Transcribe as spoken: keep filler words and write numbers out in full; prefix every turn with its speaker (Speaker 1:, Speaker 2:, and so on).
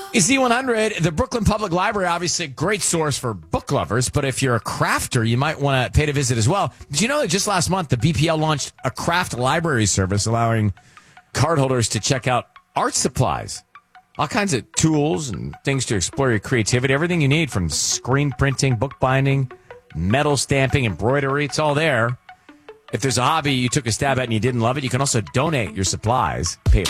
Speaker 1: E Z one hundred, the Brooklyn Public Library, obviously a great source for book lovers, but if you're a crafter, you might want to pay to visit as well. Did you know that just last month, the B P L launched a craft library service allowing cardholders to check out art supplies, all kinds of tools and things to explore your creativity, everything you need from screen printing, bookbinding, metal stamping, embroidery, it's all there. If there's a hobby you took a stab at and you didn't love it, you can also donate your supplies, pay a